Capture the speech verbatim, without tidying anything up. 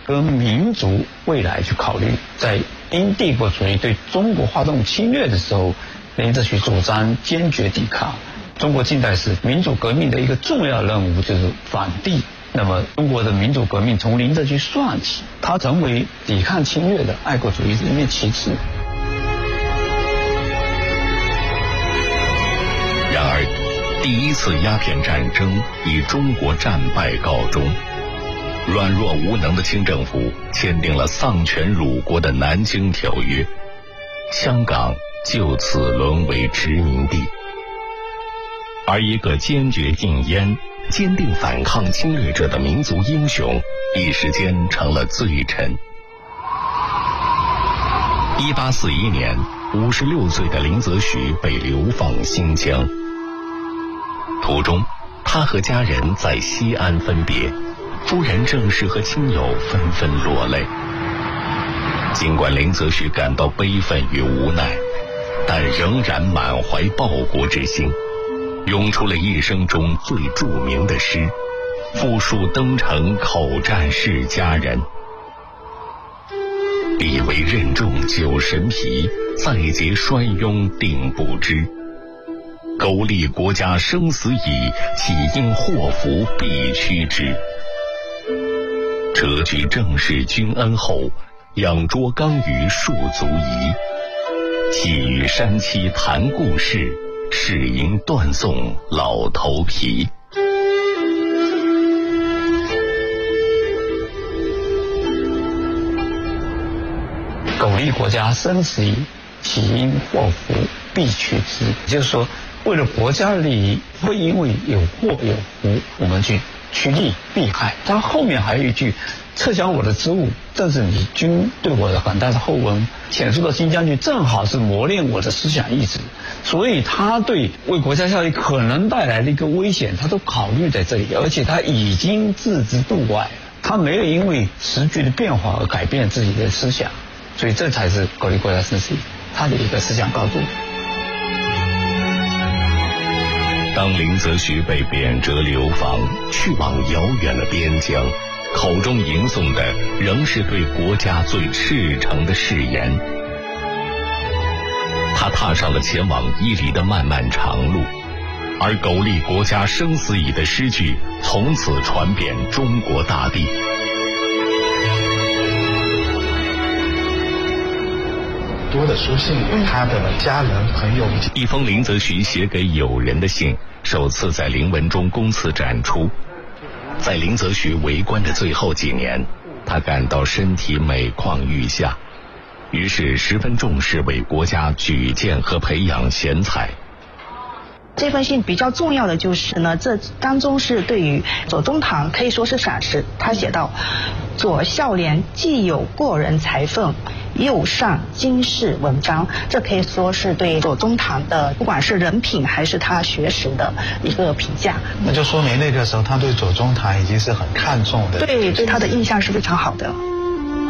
跟民族未来去考虑。在英帝国主义对中国发动侵略的时候，林则徐主张坚决抵抗。中国近代史民主革命的一个重要任务就是反帝。那么中国的民主革命从林则徐算起，他成为抵抗侵略的爱国主义的一面旗帜。 然而，第一次鸦片战争以中国战败告终，软弱无能的清政府签订了丧权辱国的《南京条约》，香港就此沦为殖民地。而一个坚决禁烟、坚定反抗侵略者的民族英雄，一时间成了罪臣。一八四一年，五十六岁的林则徐被流放新疆。途中，他和家人在西安分别，夫人郑氏和亲友纷纷落泪。尽管林则徐感到悲愤与无奈，但仍然满怀报国之心，涌出了一生中最著名的诗：复数登城口战是佳人。必为任重九神疲，再结衰庸定不知。苟利国家生死以，岂因祸福必趋之。折据郑氏君恩厚，仰卓刚于庶足仪。细与山妻谈故事，是因断送老头皮。 苟利国家生死以，岂因祸福必趋之。就是说，为了国家的利益，不会因为有祸有福，我们去趋利避害。它后面还有一句：撤销我的职务，正是你军对我的很大的厚恩。遣出到新疆去，正好是磨练我的思想意志。所以他对为国家效力可能带来的一个危险，他都考虑在这里，而且他已经置之度外了。他没有因为时局的变化而改变自己的思想。所以这才是苟利国家生死以他的一个思想高度。 当林则徐被贬谪流放，去往遥远的边疆，口中吟诵的仍是对国家最赤诚的誓言。他踏上了前往伊犁的漫漫长路，而苟利国家生死以的诗句从此传遍中国大地。 多的书信给他的家人朋友。 一封林则徐写给友人的信，首次在林文中公祠展出。在林则徐为官的最后几年，他感到身体每况愈下，于是十分重视为国家举荐和培养贤才。 这封信比较重要的就是呢，这当中是对于左宗棠可以说是赏识。他写道：左孝廉既有过人才分，又善经世文章。这可以说是对左宗棠的不管是人品还是他学识的一个评价。 那就说明那个时候他对左宗棠已经是很看重的， 对对他的印象是非常好的。